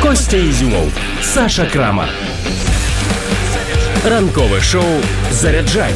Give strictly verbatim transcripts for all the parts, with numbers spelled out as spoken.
Костя Ізюмов, Саша Крамар. Ранкове шоу «Заряджай»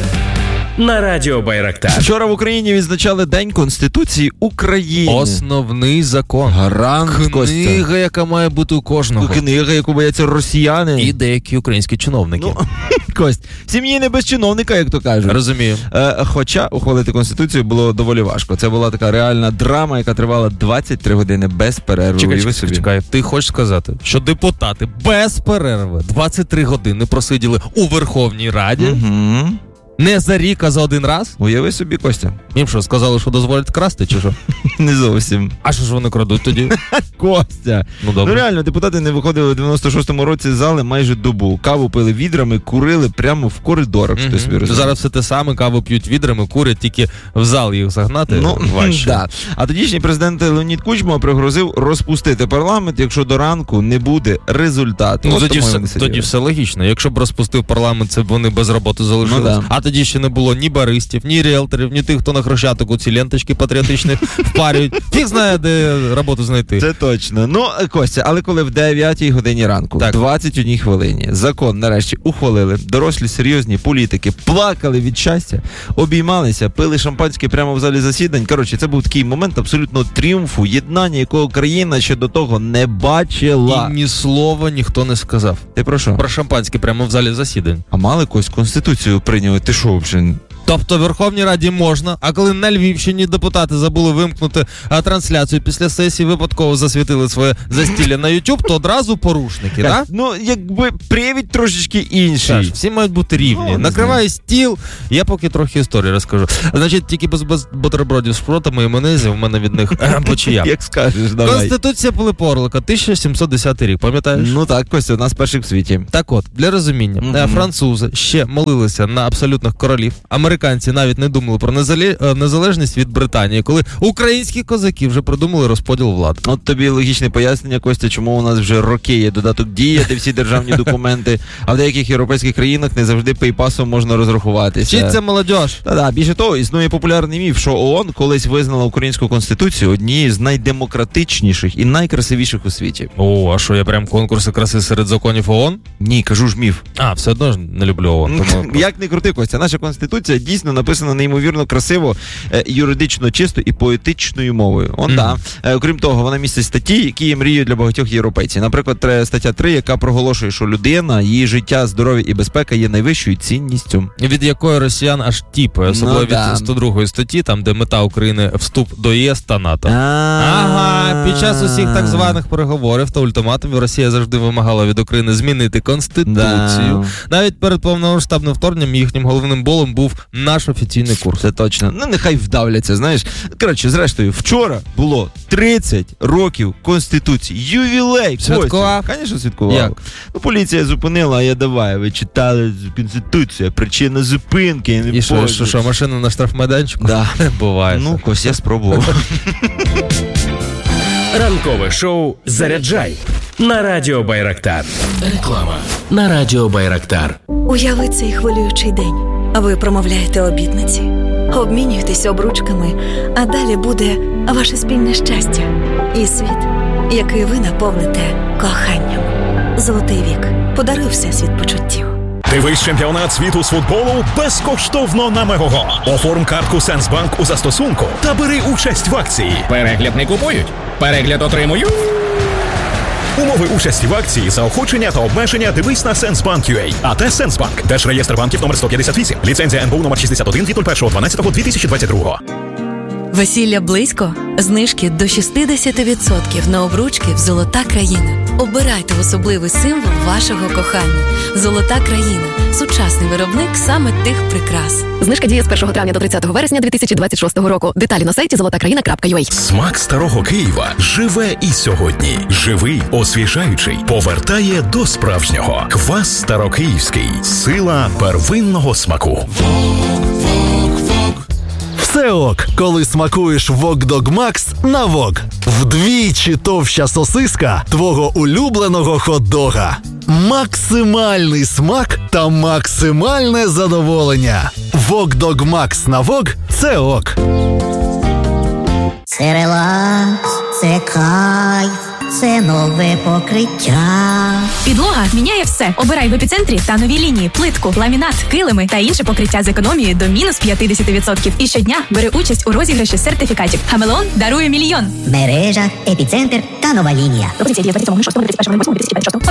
на Радіо Байрактар. Вчора в Україні відзначали День Конституції України. Основний закон. Гарант, Книга, Костя. яка має бути у кожного. Книга, яку бояться росіяни. І деякі українські чиновники. Ну, Кость, в сім'ї не без чиновника, як то кажуть. Розумію. Е, хоча ухвалити Конституцію було доволі важко. Це була така реальна драма, яка тривала двадцять три години без перерви. Чекай, Уяви чекай, собі. чекай. Ти хочеш сказати, що депутати без перерви двадцять три години просиділи у Верховній Раді? Угу. Не за рік, а за один раз? Уяви собі, Костя. Їм що, сказали, що дозволять красти, чи що? Не зовсім. А що ж вони крадуть тоді? Костя. Ну, добре. Ну реально, депутати не виходили в дев'яносто шостому році з зали майже добу. Каву пили відрами, курили прямо в коридорах. Мгм. Хто собі розуміє. Зараз все те саме, каву п'ють відрами, курять, тільки в зал їх загнати Ну, важче. да. А тодішній президент Леонід Кучма пригрозив розпустити парламент, якщо до ранку не буде результату. Ну, От тоді тому все, вони сиділи. тоді все логічно. Якщо б розпустив парламент, це б вони без роботи залишились. Ну, да. А тоді ще не було ні баристів, ні ріелторів, ні тих, хто на Хрещатику ці ленточки патріотичні впарюють. Фіг знає, де роботу знайти. Це точно. Ну, Костя, але коли в дев'ятій годині ранку, Так. двадцять одній хвилині, закон нарешті ухвалили, дорослі серйозні політики плакали від щастя, обіймалися, пили шампанське прямо в залі засідань. Коротше, це був такий момент абсолютно тріумфу, єднання, якого країна ще до того не бачила. І ні слова ніхто не сказав. Ти про що? Про шампанське прямо в залі засідань. А мали якусь конституцію прийняли? Ти що взагалі? Тобто в Верховній Раді можна, а коли на Львівщині депутати забули вимкнути а, трансляцію після сесії, випадково засвітили своє застілля на YouTube, то одразу порушники, так? Ну, якби привід трошечки інший. Саш, всі мають бути рівні. Ну, не Накриває стіл, я поки трохи історії розкажу. Значить, тільки без, без бутербродів з шпротами і майонезів, в мене від них по чиям. Як скажеш, давай. Конституція Пилипа Орлика, тисяча сімсот десятий рік, пам'ятаєш? Ну так, Костя, одна з перших в світі. Так от, для розуміння, Мгм. французи ще молилися на абсолютних королів, американці навіть не думали про незале- незалежність від Британії, коли українські козаки вже придумали розподіл влади. От тобі логічне пояснення, Костя, чому у нас вже роки є додаток «Дія», де всі державні документи, а в деяких європейських країнах не завжди пейпасом можна розрахуватися. Вчиться молодіж. Та-да, більше того, існує популярний міф, що ООН колись визнала українську конституцію однією з найдемократичніших і найкрасивіших у світі. О, а що, я прям конкурси краси серед законів ООН? Ні, кажу ж міф. А, все одно ж не люблю ООН. Тому... Як не крути, Костя, наша конституція дійсно написана неймовірно красиво, е, юридично чисто і поетичною мовою. Он, Мгм. да. Е, окрім того, вона містить статті, які є мрією для багатьох європейців. Наприклад, тре- стаття три, яка проголошує, що людина, її життя, здоров'я і безпека є найвищою цінністю. Від якої росіян аж тіпає, особливо Ну, да. від сто другої статті, там, де мета України вступ до ЄС та НАТО. Ага, Ага, під час усіх так званих переговорів та ультиматумів Росія завжди вимагала від України змінити конституцію. Да. Навіть перед повномасштабним вторгненням їхнім головним болем був наш офіційний курс. Це точно. Ну, нехай вдавляться, знаєш. Коротше, зрештою, вчора було тридцять років Конституції. Ювілей. Святкував? Звісно, святкував. Як? Ну, поліція зупинила, а я давай. Ви читали Конституцію, причина зупинки. Я не І що, понял. що, що, машина на штрафмайданчику? Да. Буває. Ну, Кось, я спробував. Ранкове шоу «Заряджай» на Радіо Байрактар. Реклама на Радіо Байрактар. Уяви цей хвилюючий день. А ви промовляєте обітниці, обмінюєтесь обручками, а далі буде ваше спільне щастя і світ, який ви наповните коханням. Золотий вік. Подаруй всесвіт почуттів. Дивись чемпіонат світу з футболу безкоштовно на Мегого. Оформ картку Сенсбанк у застосунку та бери участь в акції. Перегляд не купують, перегляд отримую. Умови участі в акції, заохочення та обмеження дивись на Сенсбанк.ua. А те Сенсбанк. Держреєстр банків номер сто п'ятдесят вісім. Ліцензія ен бе у номер шістдесят один від першого дванадцятого дві тисячі двадцять другого. Весілля близько? Знижки до шістдесят відсотків на обручки в «Золота країна». Обирайте особливий символ вашого кохання. «Золота країна» – сучасний виробник саме тих прикрас. Знижка діє з першого травня до тридцятого вересня дві тисячі двадцять шостого року. Деталі на сайті золота країна крапка ю а. Смак старого Києва живе і сьогодні. Живий, освіжаючий, повертає до справжнього. Квас Старокиївський. Сила первинного смаку. Все ок, коли смакуєш Вок Дог Макс на Вок. Вдвічі товща сосиска твого улюбленого хот-дога. Максимальний смак та максимальне задоволення. Вок Дог Макс на Вок – це ок. Це релакс, це кайф, це нове покриття. Підлога міняє все. Обирай в епіцентрі та нові лінії, плитку, ламінат, килими та інше покриття з економією до мінус п'ятдесят відсотків. І щодня бери участь у розіграші сертифікатів. Хамелеон дарує мільйон. Мережа, епіцентр та нова лінія. Пропозиція діє двадцять сьомого шостого двадцять першого восьмого дві тисячі двадцять шостого.